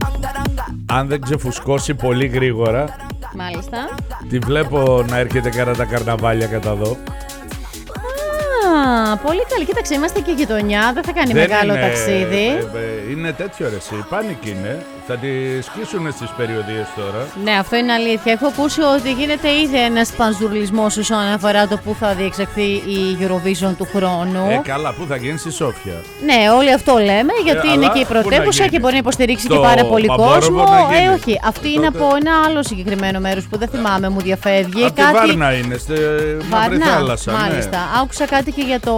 Αν δεν ξεφουσκώσει πολύ γρήγορα, μάλιστα, τη βλέπω να έρχεται κατά τα καρναβάλια κατά εδώ. Πολύ καλή. Κοίταξε, είμαστε και γειτονιά, δεν θα κάνει μεγάλο ταξίδι. Είναι τέτοιο ρε εσύ, πάνικ είναι. Θα τη σκίσουν στις περιοδίες τώρα. Ναι, αυτό είναι αλήθεια. Έχω ακούσει ότι γίνεται ήδη ένας πανζουρλισμός όσον αφορά το που θα διεξαχθεί η Eurovision του χρόνου. Καλά, πού θα γίνει, στη Σόφια. Ναι, όλοι αυτό λέμε, γιατί είναι και η πρωτεύουσα και μπορεί να υποστηρίξει και πάρα πολύ κόσμο. Όχι, αυτή είναι από ένα άλλο συγκεκριμένο μέρος που δεν θυμάμαι, μου διαφεύγει. Από τη Βάρνα είναι, στη Μαύρη Θάλασσα. Μάλιστα. Άκουσα κάτι και για το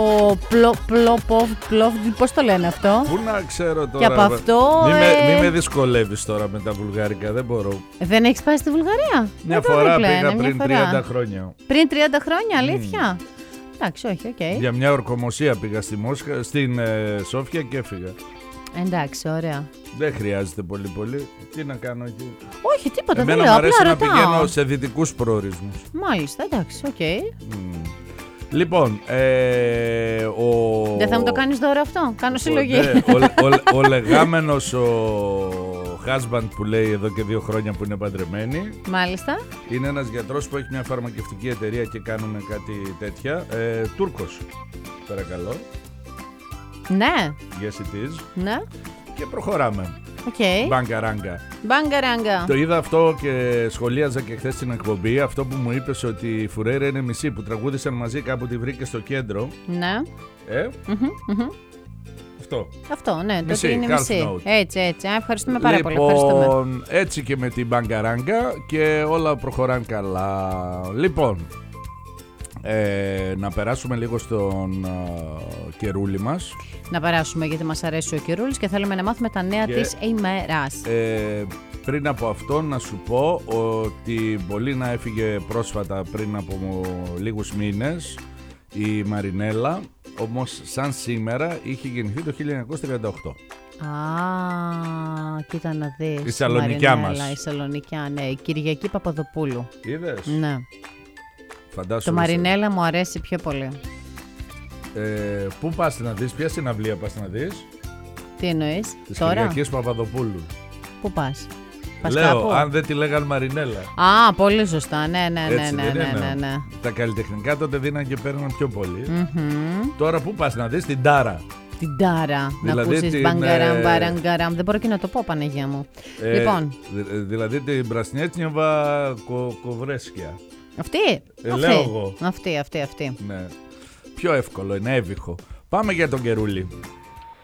πώς το λένε αυτό. Πού να ξέρω τώρα. Και από αυτό. Μη με δυσκολεύεις τώρα με τα βουλγάρικα, δεν μπορώ. Δεν έχεις πάει στη Βουλγαρία? Μια φορά πήγα πριν 30 χρόνια. Πριν 30 χρόνια, αλήθεια? Εντάξει, όχι, οκ. Για μια ορκομοσία πήγα στην Σόφια και έφυγα. Εντάξει, ωραία. Δεν χρειάζεται πολύ. Τι να κάνω εκεί. Όχι, τίποτα, εμένα δεν λέω, μου αρέσει απλά να ρωτάω. πηγαίνω σε δυτικούς προορισμούς. Μάλιστα, εντάξει, οκ. Λοιπόν, δεν θα μου το κάνεις δώρο αυτό? Κάνω συλλογή. Ο λεγάμενος ο husband που λέει εδώ και 2 χρόνια που είναι παντρεμένοι. Μάλιστα. Είναι ένας γιατρός που έχει μια φαρμακευτική εταιρεία και κάνουν κάτι τέτοια. Τούρκος, παρακαλώ. Ναι. Yes it is. Ναι. Και προχωράμε. Okay. Μπαγκαράγκα. Το είδα αυτό και σχολίαζα και χθες στην εκπομπή. Αυτό που μου είπες ότι η Φουρέιρα είναι μισή, που τραγούδισαν μαζί, κάπου τη βρήκε στο κέντρο. Ναι. Αυτό, ναι, το ότι είναι μισή. Έτσι. Ευχαριστούμε πάρα πολύ. Λοιπόν, έτσι και με την Μπαγκαράγκα και όλα προχωράνε καλά. Λοιπόν, να περάσουμε λίγο στον καιρούλη μας. Να περάσουμε, γιατί μας αρέσει ο καιρούλης και θέλουμε να μάθουμε τα νέα της ημέρας. Πριν από αυτό να σου πω ότι μπορεί να έφυγε πρόσφατα πριν από λίγους μήνες η Μαρινέλα, όμως σαν σήμερα είχε γεννηθεί το 1938. Κοίτα να δεις. Η Σαλονικιά μας. Η Σαλονικιά, ναι, η Κυριακή Παπαδοπούλου. Είδες? Ναι. Φαντάσου. Το Μαρινέλα μου αρέσει πιο πολύ. Πού πας να δεις, ποια συναυλία πας να δεις? Τι εννοείς, της τώρα? Κυριακής Παπαδοπούλου. Πού πας? Λέω, κάπου? αν δεν τη λέγαν Μαρινέλα. Πολύ σωστά, ναι. Τα καλλιτεχνικά τότε δίναν και παίρναν πιο πολύ. Τώρα πού πας να δεις? Την Τάρα. Την Τάρα, δηλαδή να ακούσεις μπαγκαράμ, μπαραγκαράμ. Δεν μπορώ και να το πω, Παναγία μου. Λοιπόν. Δηλαδή την Πρασνιέτσνιεβα Κοβρέσκια. Αυτή. Λέω εγώ. Αυτή. Ναι. Πιο εύκολο είναι, έβυχο. Πάμε για τον καιρούλη.